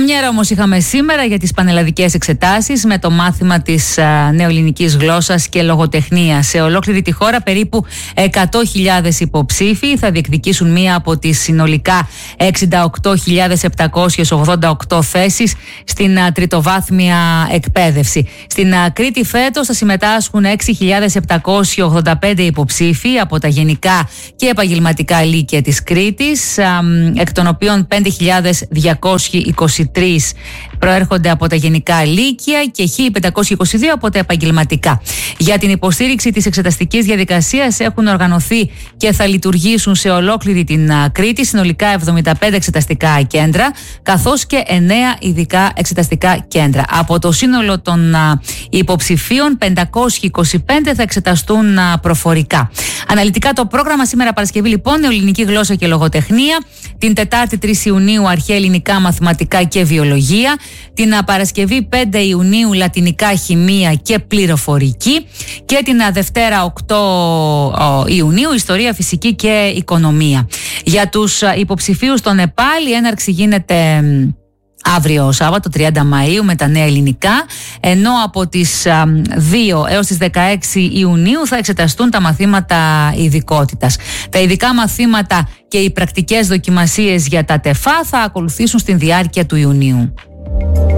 Πρεμιέρα όμως είχαμε σήμερα για τις πανελλαδικές εξετάσεις με το μάθημα της νεοελληνικής γλώσσας και λογοτεχνίας. Σε ολόκληρη τη χώρα περίπου 100.000 υποψήφοι θα διεκδικήσουν μία από τις συνολικά 68.788 θέσεις στην τριτοβάθμια εκπαίδευση. Στην Κρήτη φέτος θα συμμετάσχουν 6.785 υποψήφοι από τα γενικά και επαγγελματικά λύκεια της Κρήτης, εκ των οποίων 5.223 προέρχονται από τα γενικά λύκεια και 1.522 από τα επαγγελματικά. Για την υποστήριξη της εξεταστικής διαδικασίας έχουν οργανωθεί και θα λειτουργήσουν σε ολόκληρη την Κρήτη συνολικά 75 εξεταστικά κέντρα, καθώς και 9 ειδικά εξεταστικά κέντρα. Από το σύνολο των υποψηφίων, 525 θα εξεταστούν προφορικά. Αναλυτικά το πρόγραμμα σήμερα Παρασκευή, λοιπόν, νεοελληνική γλώσσα και λογοτεχνία. Την Τετάρτη 3 Ιουνίου αρχαία ελληνικά, μαθηματικά και βιολογία. Την Παρασκευή 5 Ιουνίου λατινικά, χημεία και πληροφορική. Και την Δευτέρα 8 Ιουνίου ιστορία, φυσική και οικονομία. Για τους υποψηφίους στο Νεπάλ, η έναρξη γίνεται αύριο Σάββατο 30 Μαΐου με τα νέα ελληνικά, ενώ από τις 2 έως τις 16 Ιουνίου θα εξεταστούν τα μαθήματα ειδικότητας. Τα ειδικά μαθήματα και οι πρακτικές δοκιμασίες για τα ΤΕΦΑ θα ακολουθήσουν στην διάρκεια του Ιουνίου.